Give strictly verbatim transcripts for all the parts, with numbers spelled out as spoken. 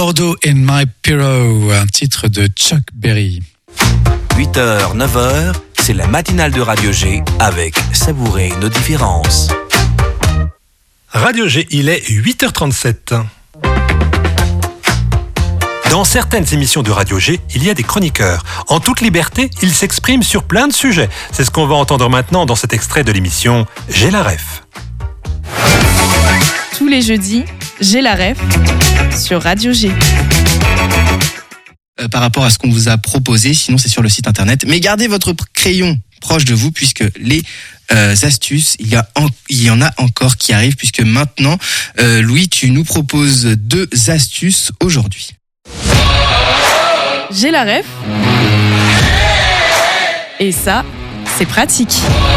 Bordeaux in My Pillow, un titre de Chuck Berry. huit heures, neuf heures, c'est la matinale de Radio G avec Savourer nos différences. Radio G, il est huit heures trente-sept. Dans certaines émissions de Radio G, il y a des chroniqueurs. En toute liberté, ils s'expriment sur plein de sujets. C'est ce qu'on va entendre maintenant dans cet extrait de l'émission J'ai la ref. Tous les jeudis, J'ai la ref sur Radio G. Euh, par rapport à ce qu'on vous a proposé, sinon c'est sur le site internet. Mais gardez votre crayon proche de vous puisque les euh, astuces, il y, a en, il y en a encore qui arrivent puisque maintenant, euh, Louis, tu nous proposes deux astuces aujourd'hui. J'ai la ref. Et ça, c'est pratique.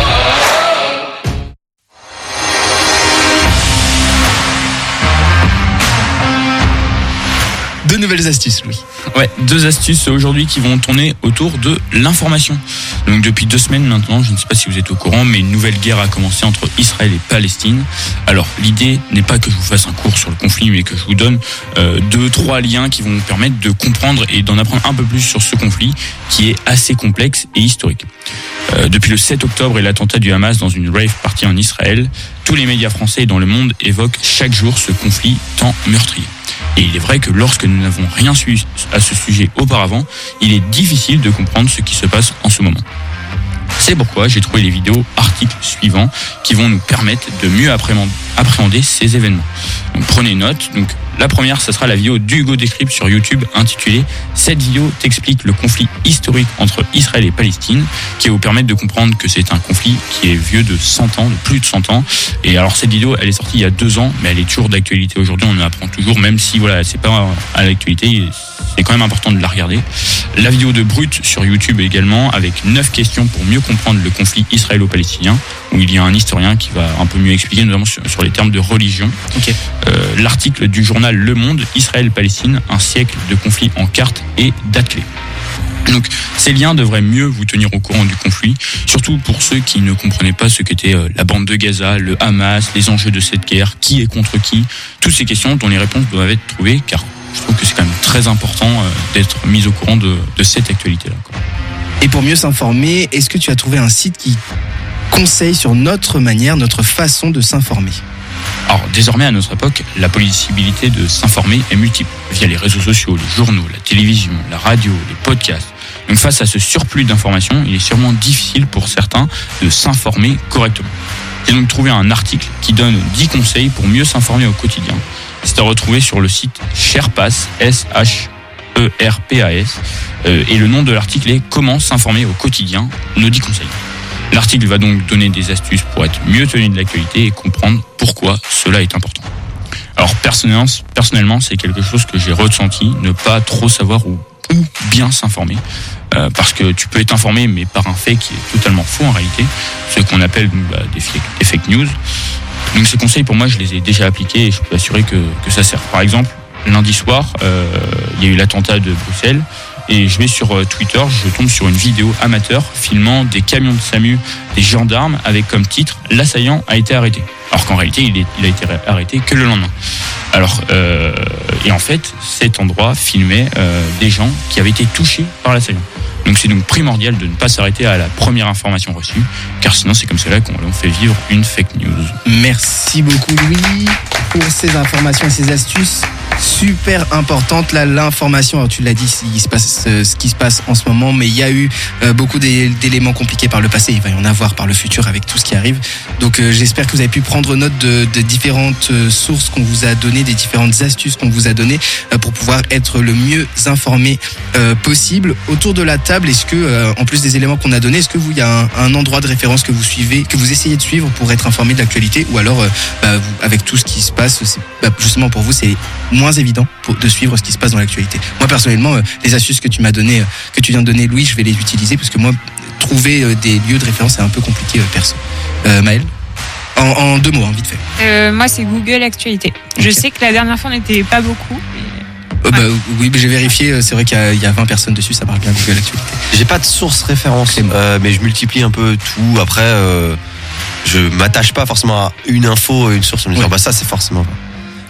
Deux nouvelles astuces, Louis. Ouais, deux astuces aujourd'hui qui vont tourner autour de l'information. Donc depuis deux semaines maintenant, je ne sais pas si vous êtes au courant, mais une nouvelle guerre a commencé entre Israël et Palestine. Alors l'idée n'est pas que je vous fasse un cours sur le conflit, mais que je vous donne euh, deux, trois liens qui vont vous permettre de comprendre et d'en apprendre un peu plus sur ce conflit qui est assez complexe et historique. Euh, depuis le sept octobre et l'attentat du Hamas dans une rave party en Israël, tous les médias français et dans le monde évoquent chaque jour ce conflit tant meurtrier. Et il est vrai que lorsque nous n'avons rien su à ce sujet auparavant, il est difficile de comprendre ce qui se passe en ce moment. C'est pourquoi j'ai trouvé les vidéos articles suivants qui vont nous permettre de mieux appréhender ces événements. Donc prenez note. Donc la première, ce sera la vidéo d'Hugo Décrypte sur YouTube intitulée « Cette vidéo t'explique le conflit historique entre Israël et Palestine » qui va vous permettre de comprendre que c'est un conflit qui est vieux de cent ans, de plus de cent ans. Et alors cette vidéo, elle est sortie il y a deux ans, mais elle est toujours d'actualité aujourd'hui, on en apprend toujours, même si voilà, c'est pas à l'actualité, c'est quand même important de la regarder. La vidéo de Brut sur YouTube également, avec neuf questions pour mieux comprendre le conflit israélo-palestinien, où il y a un historien qui va un peu mieux expliquer, notamment sur, sur les termes de religion. Okay. Euh, l'article du journal Le Monde, Israël-Palestine, un siècle de conflit en cartes et date clé. Donc ces liens devraient mieux vous tenir au courant du conflit, surtout pour ceux qui ne comprenaient pas ce qu'était la bande de Gaza, le Hamas, les enjeux de cette guerre, qui est contre qui, toutes ces questions dont les réponses doivent être trouvées, car je trouve que c'est quand même très important d'être mis au courant de, de cette actualité-là. Et pour mieux s'informer, est-ce que tu as trouvé un site qui conseille sur notre manière, notre façon de s'informer ? Alors désormais à notre époque, la possibilité de s'informer est multiple, via les réseaux sociaux, les journaux, la télévision, la radio, les podcasts. Donc face à ce surplus d'informations, il est sûrement difficile pour certains de s'informer correctement. J'ai donc trouvé un article qui donne dix conseils pour mieux s'informer au quotidien. C'est à retrouver sur le site Sherpas, S H E R P A S, euh, et le nom de l'article est « Comment s'informer au quotidien, nos dix conseils ». L'article va donc donner des astuces pour être mieux tenu de l'actualité et comprendre pourquoi cela est important. Alors personnellement, personnellement c'est quelque chose que j'ai ressenti, ne pas trop savoir où, où bien s'informer, euh, parce que tu peux être informé mais par un fait qui est totalement faux en réalité, ce qu'on appelle bah, des, fake, des fake news. Donc ces conseils pour moi je les ai déjà appliqués et je peux assurer que, que ça sert. Par exemple, lundi soir, euh, il y a eu l'attentat de Bruxelles. Et je vais sur Twitter, je tombe sur une vidéo amateur filmant des camions de SAMU, des gendarmes, avec comme titre « L'assaillant a été arrêté ». Alors qu'en réalité, il, est, il a été arrêté que le lendemain. Alors, euh, et en fait, cet endroit filmait euh, des gens qui avaient été touchés par l'assaillant. Donc c'est donc primordial de ne pas s'arrêter à la première information reçue, car sinon c'est comme cela qu'on fait vivre une fake news. Merci beaucoup Louis pour ces informations et ces astuces super importantes. Là, l'information, alors tu l'as dit, il se passe ce qui se passe en ce moment, mais il y a eu euh, beaucoup d'éléments compliqués par le passé, il va y en avoir par le futur avec tout ce qui arrive. Donc euh, j'espère que vous avez pu prendre note de, de différentes sources qu'on vous a données, des différentes astuces qu'on vous a données euh, pour pouvoir être le mieux informé euh, possible. Autour de la table, est-ce que, euh, en plus des éléments qu'on a donnés, est-ce que vous, il y a un, un endroit de référence que vous suivez, que vous essayez de suivre pour être informé de l'actualité, ou alors, euh, bah, vous, avec tout ce qui se passe, c'est, bah, justement pour vous, c'est moins évident pour, de suivre ce qui se passe dans l'actualité. Moi, personnellement, euh, les astuces que tu m'as données, euh, que tu viens de donner, Louis, je vais les utiliser parce que moi, trouver euh, des lieux de référence, c'est un peu compliqué, euh, perso. Euh, Maëlle ? En, en deux mots, hein, vite fait. Euh, moi, c'est Google Actualité. Okay. Je sais que la dernière fois, on n'était pas beaucoup. Mais... Euh, bah, oui, mais j'ai vérifié, c'est vrai qu'il y a, il y a vingt personnes dessus, ça marche bien Google Actualité. J'ai pas de source référence, euh, mais je multiplie un peu tout. Après, euh, je m'attache pas forcément à une info, une source, me dire, ouais. bah ça c'est forcément.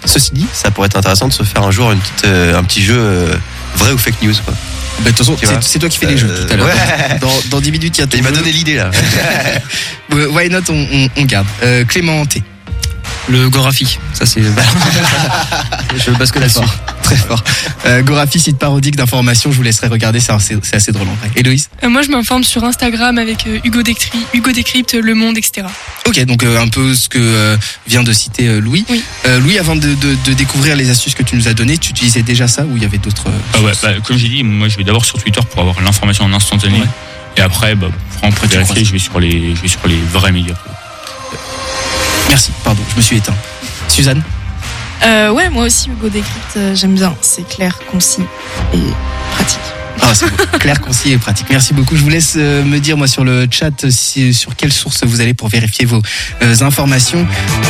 Ceci dit, ça pourrait être intéressant de se faire un jour une petite, euh, un petit jeu euh, vrai ou fake news, quoi. Bah, de toute façon, Tu vois c'est, c'est toi qui fais les Euh, jeux tout à l'heure. ouais. Dans, dans dix minutes, il y a ton Il m'a jeu. donné l'idée là. Euh, Why not, on, on, on garde. Euh, Clément T. Le Gorafi, ça c'est. Je bascule là-dessus. Fort, très fort. Euh, Gorafi, site parodique d'information, je vous laisserai regarder, c'est assez, c'est assez drôle en vrai. Héloïse? Euh, moi, je m'informe sur Instagram avec euh, Hugo, Décry, Hugo Décrypte, Le Monde, et cetera. Ok, donc euh, un peu ce que euh, vient de citer euh, Louis. Oui. Euh, Louis, avant de, de, de découvrir les astuces que tu nous as données, tu utilisais déjà ça ou il y avait d'autres euh, Ah ouais, bah, comme j'ai dit, moi je vais d'abord sur Twitter pour avoir l'information en instantané. Ouais. Et après, bah, pour en tu vérifier, croises. je vais sur les, je vais sur les vrais médias. Merci, pardon, je me suis éteint. Suzanne? Euh, ouais, moi aussi, Hugo Décrypte, euh, j'aime bien. C'est clair, concis et pratique. Ah, c'est beau. Clair, concis et pratique. Merci beaucoup. Je vous laisse euh, me dire, moi, sur le chat, si, sur quelle source vous allez pour vérifier vos euh, informations.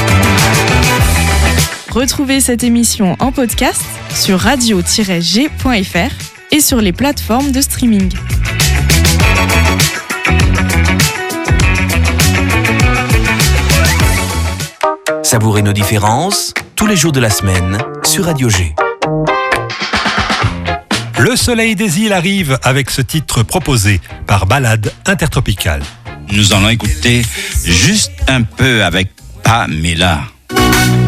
Retrouvez cette émission en podcast sur radio tiret g point f r et sur les plateformes de streaming. Savourez nos différences tous les jours de la semaine sur Radio G. Le soleil des îles arrive avec ce titre proposé par Balade Intertropicale. Nous allons écouter juste un peu avec Pamela.